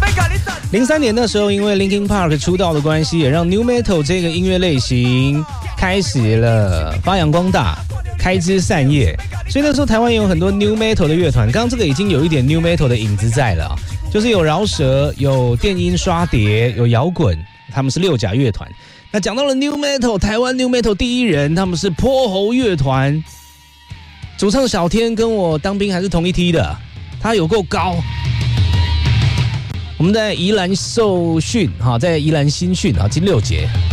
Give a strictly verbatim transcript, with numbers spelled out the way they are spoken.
零三年的时候，因为 Linkin Park 出道的关系，也让 New Metal 这个音乐类型开始了发扬光大，开枝散叶。所以那时候台湾也有很多 New Metal 的乐团，刚刚这个已经有一点 New Metal 的影子在了，就是有饶舌、有电音刷碟、有摇滚，他们是六甲乐团。那讲到了 New Metal， 台湾 New Metal 第一人，他们是泼猴乐团，主唱小天跟我当兵还是同一梯的，他有够高。我们在宜兰受训，在宜兰新训金六节。